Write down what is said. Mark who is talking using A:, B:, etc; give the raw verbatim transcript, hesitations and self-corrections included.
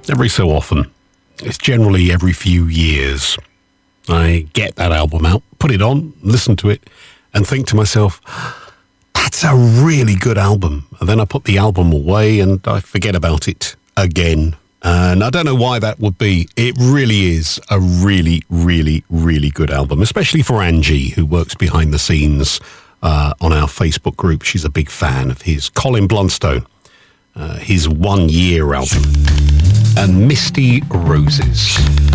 A: every so often. It's generally every few years. I get that album out, put it on, listen to it, and think to myself, that's a really good album. And then I put the album away and I forget about it again. And I don't know why that would be. It really is a really, really, really good album, especially for Angie, who works behind the scenes uh, on our Facebook group. She's a big fan of his. Colin Blunstone, uh, his one-year album, and Misty Roses.